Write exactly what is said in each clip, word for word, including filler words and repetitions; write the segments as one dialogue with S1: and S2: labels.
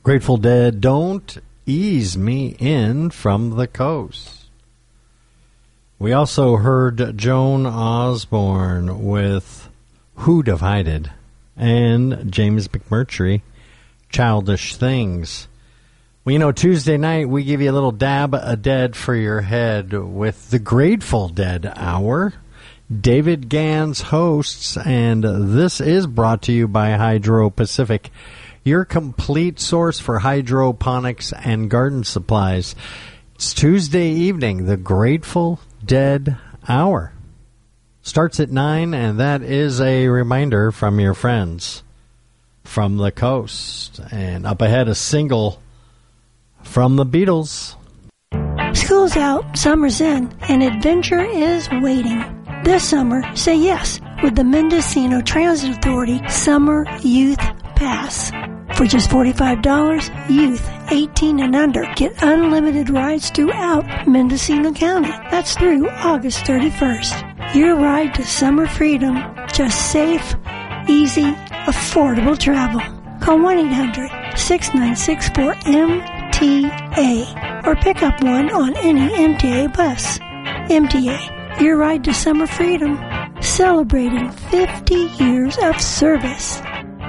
S1: Grateful Dead, Don't Ease Me In from the Coast. We also heard Joan Osborne with Who Divided and James McMurtry, Childish Things. Well, you know, Tuesday night we give you a little dab of dead for your head with the Grateful Dead Hour. David Gans hosts, and this is brought to you by Hydro Pacific, your complete source for hydroponics and garden supplies. It's Tuesday evening, the Grateful Dead Hour. Starts at nine, and that is a reminder from your friends from the coast. And up ahead, a single from the Beatles.
S2: School's out, summer's in, and adventure is waiting. This summer, say yes with the Mendocino Transit Authority Summer Youth Pass. For just forty-five dollars, youth eighteen and under get unlimited rides throughout Mendocino County. That's through August thirty-first. Your ride to summer freedom, just safe, easy, affordable travel. Call one eight hundred, six nine six, four M T A or pick up one on any M T A bus. M T A, your ride to summer freedom, celebrating fifty years of service.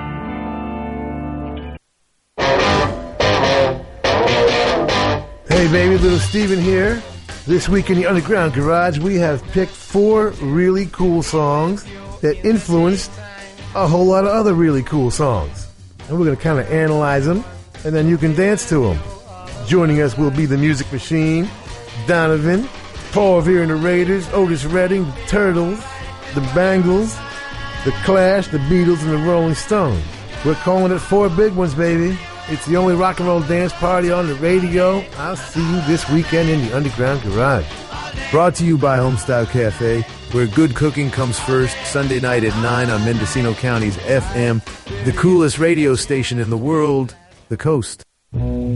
S3: Hey baby, little Steven here. This week in the Underground Garage, we have picked four really cool songs that influenced a whole lot of other really cool songs. And we're going to kind of analyze them, and then you can dance to them. Joining us will be the Music Machine, Donovan, Paul Revere and the Raiders, Otis Redding, the Turtles, the Bangles, the Clash, the Beatles, and the Rolling Stones. We're calling it Four Big Ones, baby. It's the only rock and roll dance party on the radio. I'll see you this weekend in the Underground Garage.
S4: Brought to you by Homestyle Cafe, where good cooking comes first, Sunday night at nine on Mendocino County's F M, the coolest radio station in the world, The Coast.